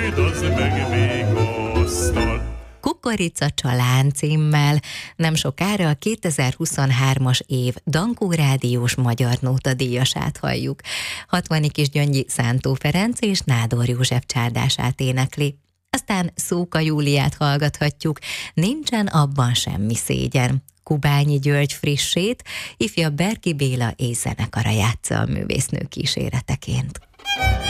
az meg még asztal. Kukorica csalán címmel nem sokára a 2023-as év Dankó Rádiós Magyar Nóta díjasát halljuk. 60. Gyöngyi Szántó Ferenc és Nádor József csárdását énekli. Aztán Szóka Júliát hallgathatjuk, Nincsen abban semmi szégyen. Kubányi György frissét, ifjabb Berki Béla és zenekara játsza a művésznő kíséreteként.